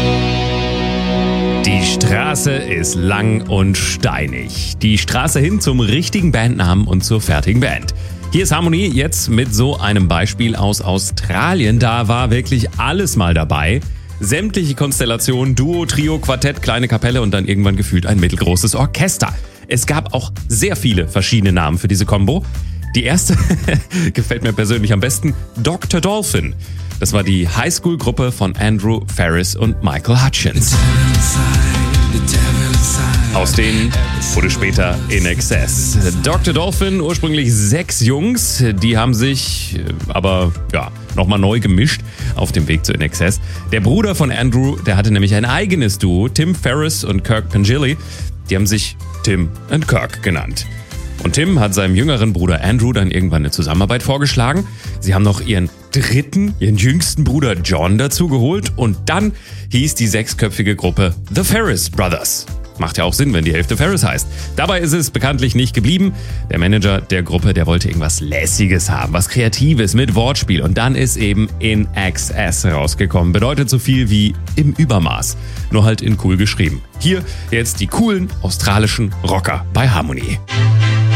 Die Straße ist lang und steinig. Die Straße hin zum richtigen Bandnamen und zur fertigen Band. Hier ist Harmonie jetzt mit so einem Beispiel aus Australien. Da war wirklich alles mal dabei. Sämtliche Konstellationen, Duo, Trio, Quartett, kleine Kapelle und dann irgendwann gefühlt ein mittelgroßes Orchester. Es gab auch sehr viele verschiedene Namen für diese Kombo. Die erste gefällt mir persönlich am besten, Dr. Dolphin. Das war die Highschool-Gruppe von Andrew Ferris und Michael Hutchins. Aus denen wurde später INXS. Dr. Dolphin, ursprünglich 6 Jungs, die haben sich aber nochmal neu gemischt auf dem Weg zu INXS. Der Bruder von Andrew, der hatte nämlich ein eigenes Duo, Tim Ferris und Kirk Pengilly. Die haben sich Tim und Kirk genannt. Und Tim hat seinem jüngeren Bruder Andrew dann irgendwann eine Zusammenarbeit vorgeschlagen. Sie haben noch ihren jüngsten Bruder John dazu geholt und dann hieß die 6-köpfige Gruppe The Ferris Brothers. Macht ja auch Sinn, wenn die Hälfte Ferris heißt. Dabei ist es bekanntlich nicht geblieben. Der Manager der Gruppe, der wollte irgendwas Lässiges haben, was Kreatives mit Wortspiel. Und dann ist eben INXS rausgekommen. Bedeutet so viel wie im Übermaß. Nur halt in cool geschrieben. Hier jetzt die coolen australischen Rocker bei Harmonie.